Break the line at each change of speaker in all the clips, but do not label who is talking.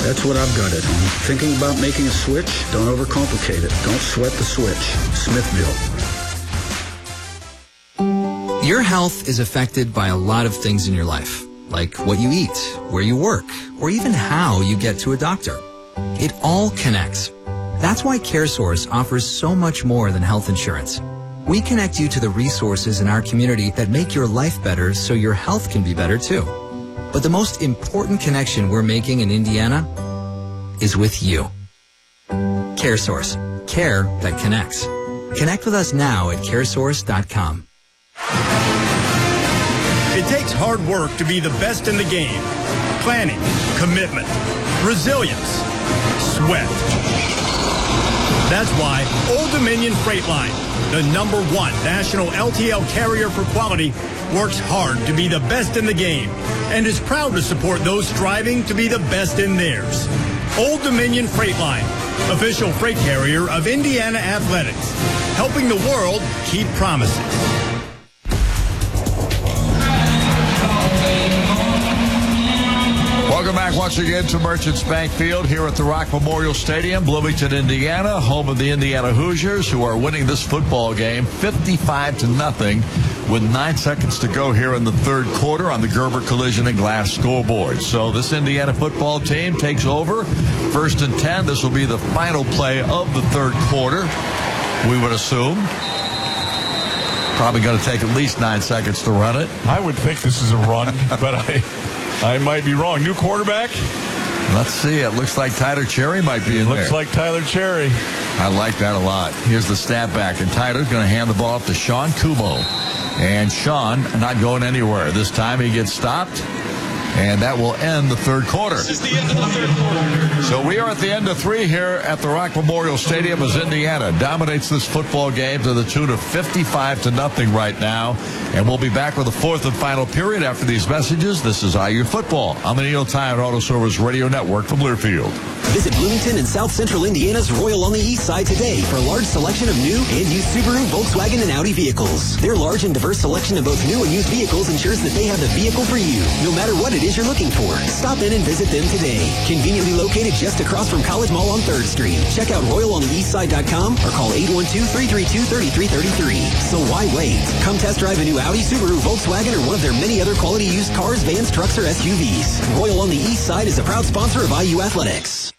That's what I've got at home. Thinking about making a switch? Don't overcomplicate it. Don't sweat the switch. Smithville.
Your health is affected by a lot of things in your life, like what you eat, where you work, or even how you get to a doctor. It all connects. That's why CareSource offers so much more than health insurance. We connect you to the resources in our community that make your life better so your health can be better too. But the most important connection we're making in Indiana is with you. CareSource. Care that connects. Connect with us now at caresource.com.
It takes hard work to be the best in the game. Planning, commitment, resilience, sweat. That's why Old Dominion Freight Line, the #1 national LTL carrier for quality, works hard to be the best in the game and is proud to support those striving to be the best in theirs. Old Dominion Freight Line, official freight carrier of Indiana Athletics, helping the world keep promises.
Welcome back once again to Merchants Bank Field here at the Rock Memorial Stadium, Bloomington, Indiana, home of the Indiana Hoosiers, who are winning this football game 55-0 with 9 seconds to go here in the third quarter on the Gerber Collision and Glass scoreboard. So this Indiana football team takes over. 1st and 10. This will be the final play of the third quarter, we would assume. Probably going to take at least 9 seconds to run it.
I would think this is a run, but I might be wrong. New quarterback?
Let's see. It looks like Tyler Cherry might be in there.
Looks like Tyler Cherry.
I like that a lot. Here's the snap back, and Tyler's going to hand the ball off to Sean Kubo. And Sean not going anywhere. This time he gets stopped, and that will end the third quarter.
This is the end of the third quarter.
So we are at the end of 3 here at the Rock Memorial Stadium as Indiana dominates this football game to the tune of 55-0 right now. And we'll be back with the fourth and final period after these messages. This is IU Football on the Neil Tire Auto Service Radio Network from Learfield.
Visit Bloomington and South Central Indiana's Royal on the East Side today for a large selection of new and used Subaru, Volkswagen, and Audi vehicles. Their large and diverse selection of both new and used vehicles ensures that they have the vehicle for you, no matter what it is you're looking for. Stop in and visit them today. Conveniently located just across from College Mall on 3rd Street. Check out RoyalOnTheEastSide.com or call 812-332-3333. So why wait? Come test drive a new Audi, Subaru, Volkswagen, or one of their many other quality used cars, vans, trucks, or SUVs. Royal on the East Side is a proud sponsor of IU Athletics.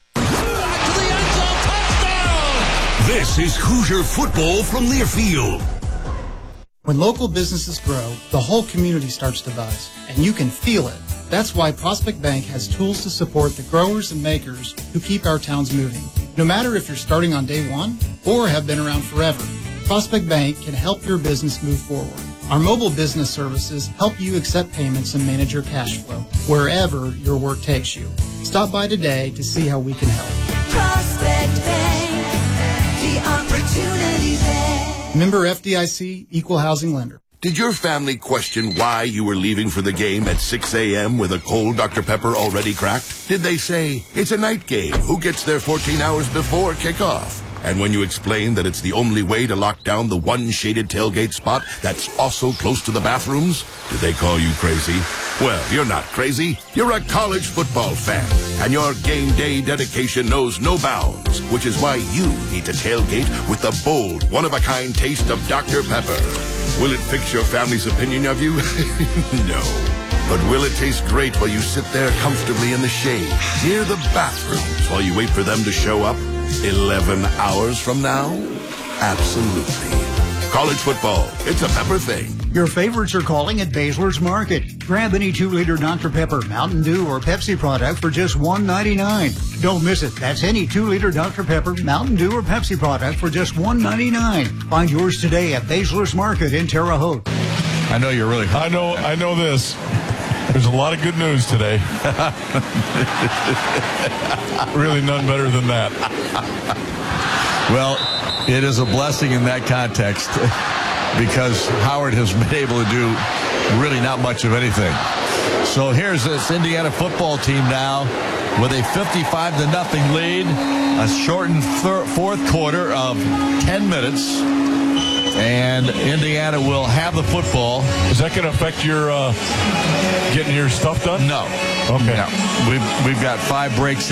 This is Hoosier football from Learfield.
When local businesses grow, the whole community starts to buzz, and you can feel it. That's why Prospect Bank has tools to support the growers and makers who keep our towns moving. No matter if you're starting on day one or have been around forever, Prospect Bank can help your business move forward. Our mobile business services help you accept payments and manage your cash flow wherever your work takes you. Stop by today to see how we can help.
Prospect Bank, the opportunity there.
Member FDIC, Equal Housing Lender.
Did your family question why you were leaving for the game at 6 a.m. with a cold Dr. Pepper already cracked? Did they say, it's a night game, who gets there 14 hours before kickoff? And when you explain that it's the only way to lock down the one shaded tailgate spot that's also close to the bathrooms, did they call you crazy? Well, you're not crazy. You're a college football fan. And your game day dedication knows no bounds, which is why you need to tailgate with the bold, one-of-a-kind taste of Dr. Pepper. Will it fix your family's opinion of you? No. But will it taste great while you sit there comfortably in the shade, near the bathrooms, while you wait for them to show up 11 hours from now? Absolutely. College football, it's a Pepper thing.
Your favorites are calling at Basler's Market. Grab any 2-liter Dr. Pepper, Mountain Dew, or Pepsi product for just $1.99. Don't miss it. That's any 2-liter Dr. Pepper, Mountain Dew, or Pepsi product for just $1.99. Find yours today at Basler's Market in Terre Haute.
I know you're really hot.
I know this. There's a lot of good news today. Really none better than that.
Well, it is a blessing in that context because Howard has been able to do really not much of anything. So here's this Indiana football team now with a 55-0 lead, a shortened fourth quarter of 10 minutes. And Indiana will have the football.
Is that going to affect your getting your stuff done?
No.
Okay.
No. We've got 5 breaks